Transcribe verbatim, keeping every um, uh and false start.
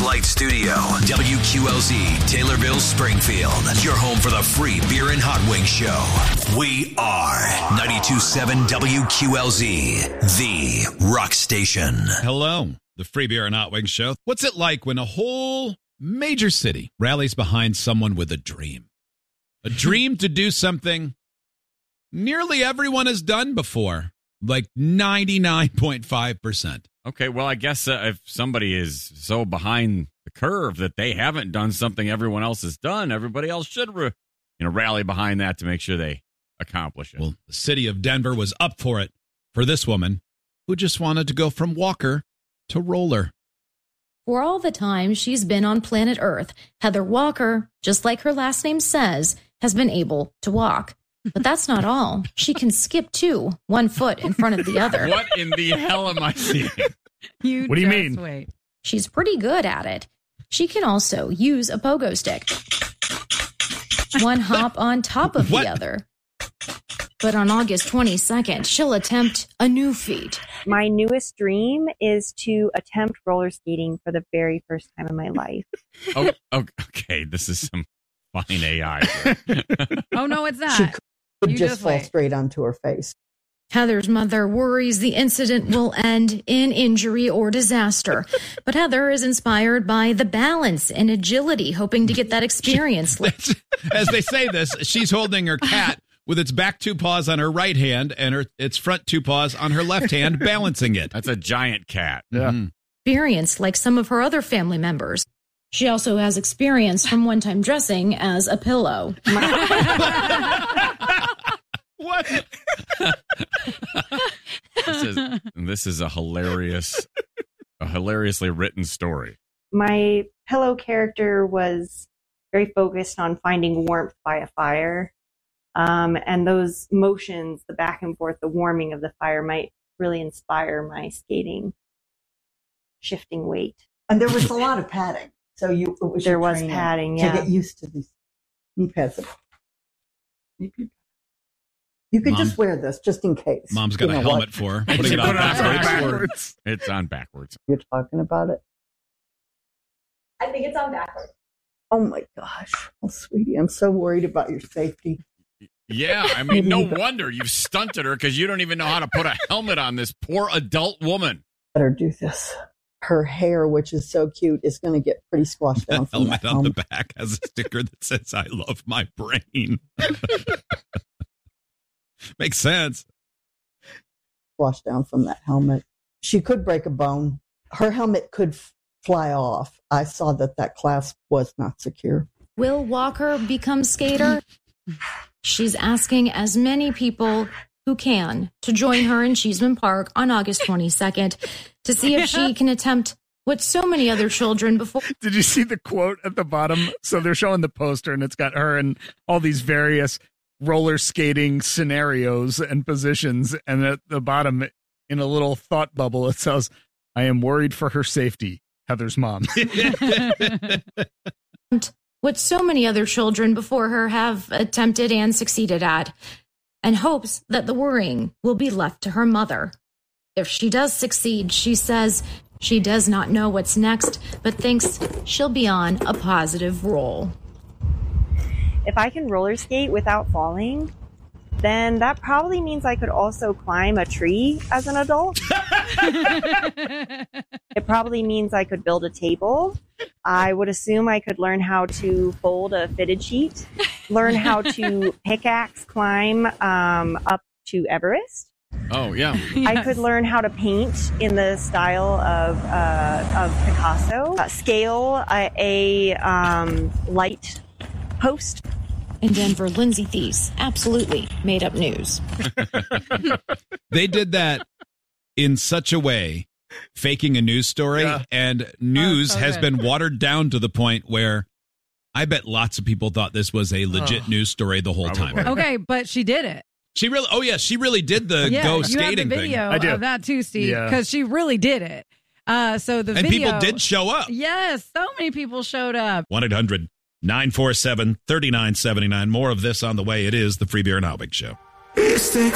Light Studio, W Q L Z, Taylorville, Springfield. Your home for the free beer and hot wing show. We are ninety-two point seven W Q L Z, the rock station. Hello, the free beer and hot wing show. What's it like when a whole major city rallies behind someone with a dream? A dream to do something nearly everyone has done before, like ninety-nine point five percent. Okay, well, I guess uh, if somebody is so behind the curve that they haven't done something everyone else has done, everybody else should re- you know, rally behind that to make sure they accomplish it. Well, the city of Denver was up for it for this woman who just wanted to go from walker to roller. For all the time she's been on planet Earth, Heather Walker, just like her last name says, has been able to walk. But that's not all. She can skip, too, one foot in front of the other. What in the hell am I seeing? You what do you mean? Wait. She's pretty good at it. She can also use a pogo stick. One hop on top of What? the other. But on August twenty-second, she'll attempt a new feat. My newest dream is to attempt roller skating for the very first time in my life. Oh, oh okay. This is some fine A I. Oh, no, it's not. She could You just, just fall wait. straight onto her face. Heather's mother worries the incident will end in injury or disaster. But Heather is inspired by the balance and agility, hoping to get that experience. As they say this, she's holding her cat with its back two paws on her right hand and her its front two paws on her left hand, balancing it. That's a giant cat. Yeah. Mm-hmm. Experience like some of her other family members. She also has experience from one-time dressing as a pillow. What? This is, this is a hilarious, a hilariously written story. My pillow character was very focused on finding warmth by a fire. Um, and those motions, the back and forth, the warming of the fire might really inspire my skating, shifting weight. And there was a lot of padding. So you, it was There your was training padding, to yeah. get used to these knee pads. You could Mom. just wear this just in case. Mom's got You a know helmet what? for her. Put Putting it on it on backwards. backwards. It's on backwards. You're talking about it. I think it's on backwards. Oh my gosh. Oh, sweetie, I'm so worried about your safety. Yeah, I mean, no wonder you've stunted her because you don't even know how to put a helmet on this poor adult woman. Better do this. Her hair, which is so cute, is going to get pretty squashed down. The from helmet that on the helmet. back has a sticker that says, I love my brain. Makes sense. Squashed down from that helmet. She could break a bone. Her helmet could f- fly off. I saw that that clasp was not secure. Will Walker become skater? She's asking as many people who can to join her in Cheeseman Park on August twenty-second to see if she can attempt what so many other children before. Did you see the quote at the bottom? So they're showing the poster, and it's got her in all these various roller skating scenarios and positions. And at the bottom, in a little thought bubble, it says, I am worried for her safety, Heather's mom. What so many other children before her have attempted and succeeded at, and hopes that the worrying will be left to her mother. If she does succeed, she says she does not know what's next, but thinks she'll be on a positive roll. If I can roller skate without falling, then that probably means I could also climb a tree as an adult. It probably means I could build a table. I would assume I could learn how to fold a fitted sheet, learn how to pickaxe climb um, up to Everest. Oh, yeah. I could learn how to paint in the style of uh, of Picasso, uh, scale a, a um, light post. In Denver, Lindsay Thies absolutely made up news. They did that in such a way, faking a news story, Yeah. and news Oh, so has good. been watered down to the point where I bet lots of people thought this was a legit Oh. news story the whole Probably. time. Okay, but she did it. She really, oh yeah, she really did the yeah, go you have the skating thing. video I do. of that too, Steve, Yeah. because she really did it. Uh, so the And video, people did show up. Yes, so many people showed up. one eight hundred nine four seven three nine seven nine. More of this on the way. It is the Free Beer and Hot Wing Show. It sticks